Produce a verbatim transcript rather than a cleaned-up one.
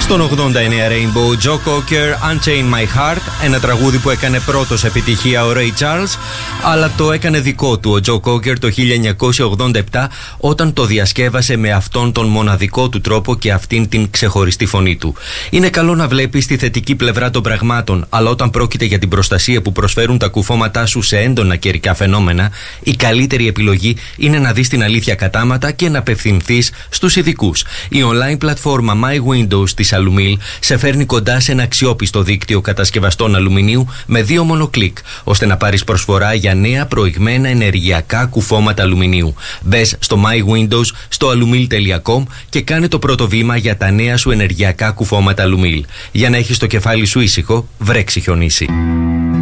Στον ογδόντα εννέα Rainbow, Joe Cocker, Unchain My Heart, ένα τραγούδι που έκανε πρώτος επιτυχία ο Ray Charles, αλλά το έκανε δικό του ο Joe Cocker το χίλια εννιακόσια ογδόντα επτά όταν το διασκεύασε με αυτόν τον μοναδικό του τρόπο και αυτήν την ξεχωριστή φωνή του. Είναι καλό να βλέπεις τη θετική πλευρά των πραγμάτων, αλλά όταν πρόκειται για την προστασία που προσφέρουν τα κουφώματά σου σε έντονα καιρικά φαινόμενα, η καλύτερη επιλογή είναι να δεις την αλήθεια κατάματα και να απευθυνθείς στους ειδικούς. Η online πλατφόρμα My Windows της Alumil σε φέρνει κοντά σε ένα αξιόπιστο δίκτυο κατασκευαστών αλουμινίου με δύο μόνο κλικ, ώστε να πάρεις προσφορά για νέα προηγμένα ενεργειακά κουφώματα αλουμινίου. Μπες στο My Windows στο alumil τελεία com και κάνε το πρώτο βήμα για τα νέα σου ενεργειακά κουφώματα Alumil. Για να έχεις το κεφάλι σου ήσυχο, βρέξει χιονίσει.